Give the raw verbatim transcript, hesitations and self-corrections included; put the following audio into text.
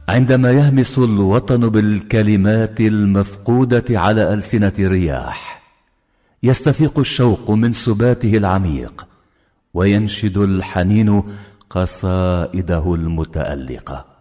عندما يهمس الوطن بالكلمات المفقودة على ألسنة الرياح، يستفيق الشوق من سباته العميق، وينشد الحنين قصائده المتألقة.